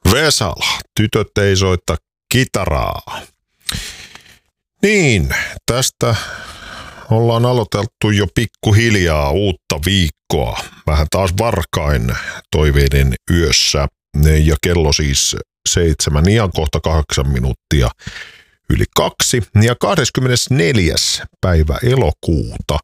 Vesala, tytöt ei soita kitaraa. Niin, tästä ollaan aloiteltu jo pikkuhiljaa uutta viikkoa. Vähän taas varkain toiveiden yössä. Ja kello siis 7 ja kohta 8 minuuttia yli 2. Ja 24. päivä elokuuta